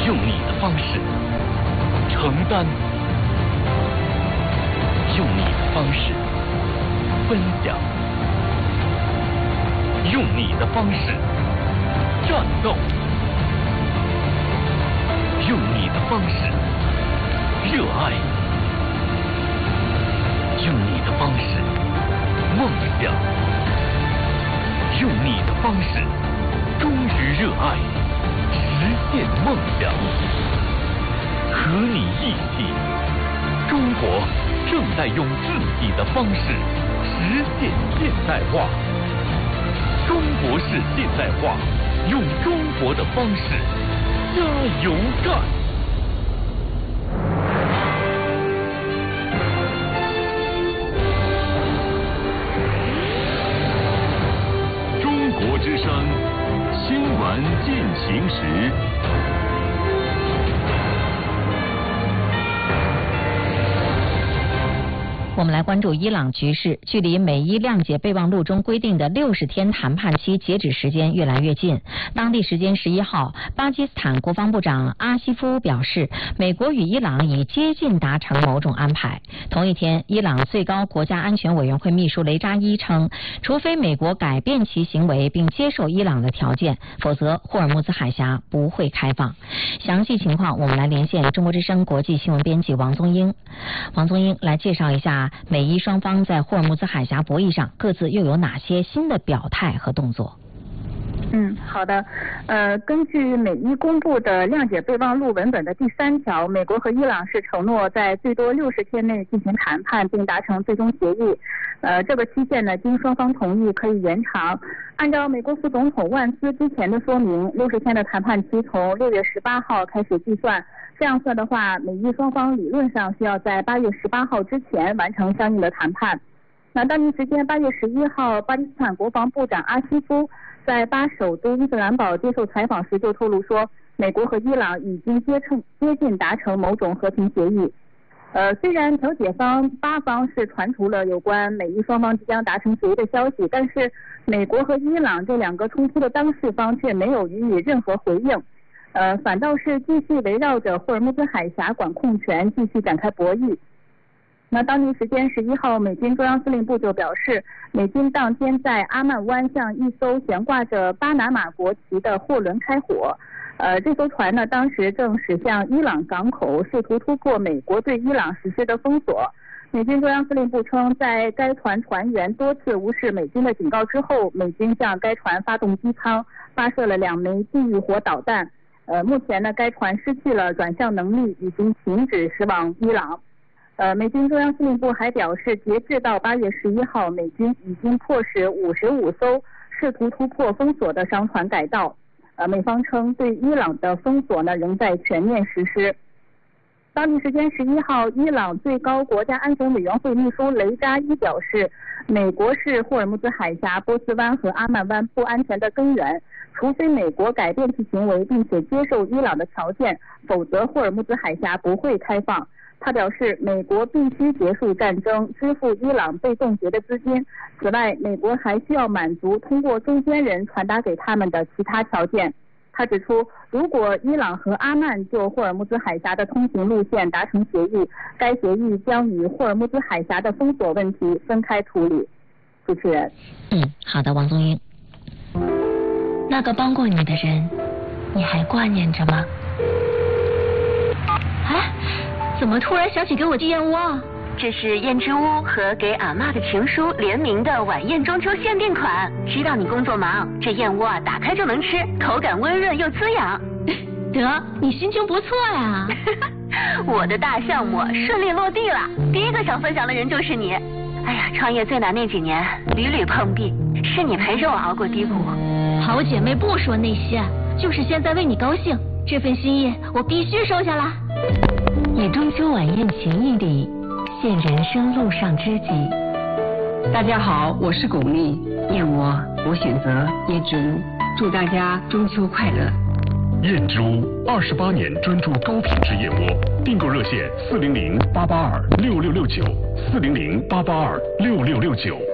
用你的方式承担，用你的方式分享，用你的方式战斗，用你的方式热爱，用你的方式梦想，用你的方式忠于热爱，实现梦想。和你一起，中国正在用自己的方式实现现代化。中国式现代化，用中国的方式加油干！中国之声，新闻进行时。 我们来关注伊朗局势。距离美伊谅解备忘录中规定的60天谈判期截止时间越来越近。当地时间11号，巴基斯坦国防部长阿西夫表示，美国与伊朗已接近达成某种安排。同一天，伊朗最高国家安全委员会秘书雷扎伊称，除非美国改变其行为并接受伊朗的条件，否则霍尔木兹海峡不会开放。详细情况，我们来连线中国之声国际新闻编辑王宗英。王宗英来介绍一下美伊双方在霍尔木兹海峡博弈上各自又有哪些新的表态和动作？ 好的。根据美伊公布的谅解备忘录文本的第3条，美国和伊朗是承诺在最多60天内进行谈判并达成最终协议。这个期限呢，经双方同意可以延长。按照美国副总统万斯之前的说明，60天的谈判期从6月18号开始计算。这样算的话，美伊双方理论上需要在8月18号之前完成相应的谈判。那当地时间8月11号，巴基斯坦国防部长阿西夫在巴首都伊斯兰堡接受采访时就透露说，美国和伊朗已经接近达成某种和平协议。虽然调解方巴方是传出了有关美伊双方即将达成协议的消息，但是美国和伊朗这2个冲突的当事方却没有予以任何回应。反倒是继续围绕着霍尔木兹海峡管控权继续展开博弈。那当地时间11号，美军中央司令部就表示，美军当天在阿曼湾向一艘悬挂着巴拿马国旗的货轮开火。这艘船呢，当时正驶向伊朗港口，试图突破美国对伊朗实施的封锁。美军中央司令部称，在该船船员多次无视美军的警告之后，美军向该船发动机舱，发射了2枚地狱火导弹。目前呢，该船失去了转向能力，已经停止驶往伊朗。美军中央司令部还表示，截至到8月11号，美军已经迫使55艘试图突破封锁的商船改道。美方称，对伊朗的封锁呢仍在全面实施。当地时间11号，伊朗最高国家安全委员会秘书雷扎伊表示，美国是霍尔木兹海峡、波斯湾和阿曼湾不安全的根源。除非美国改变其行为并且接受伊朗的条件，否则霍尔木兹海峡不会开放。他表示，美国必须结束战争，支付伊朗被冻结的资金。此外，美国还需要满足通过中间人传达给他们的其他条件。他指出，如果伊朗和阿曼就霍尔木兹海峡的通行路线达成协议，该协议将与霍尔木兹海峡的封锁问题分开处理。主持人。 好的，王宗英。 那个帮过你的人，你还挂念着吗？哎，怎么突然想起给我寄燕窝啊？ 这是燕之屋和给阿嬷的情书联名的晚宴中秋限定款。知道你工作忙，这燕窝啊打开就能吃，口感温润又滋养。 得，你心情不错呀。 我的大项目顺利落地了，第一个想分享的人就是你。哎呀，创业最难那几年，屡屡碰壁，是你陪着我熬过低谷。 好姐妹不说那些，就是现在为你高兴，这份心意我必须收下了。 以中秋晚宴情谊里，现人生路上知己。 大家好，我是巩俐，燕窝我选择椰之屋，祝大家中秋快乐。 燕之屋28年专注高品质燕窝，订购热线400-882-6669，400-882-6669。